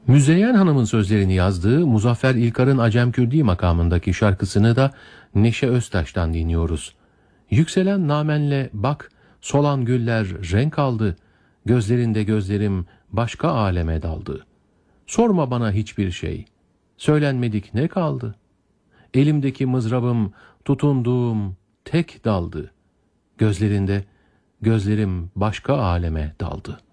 Müzeyyen Hanım'ın sözlerini yazdığı Muzaffer İlkar'ın Acemkürdi makamındaki şarkısını da Neşe Öztaş'tan dinliyoruz. Yükselen namenle bak, solan güller renk aldı, gözlerinde gözlerim başka aleme daldı. Sorma bana hiçbir şey, söylenmedik ne kaldı? Elimdeki mızrabım tutunduğum tek daldı. Gözlerinde gözlerim başka aleme daldı.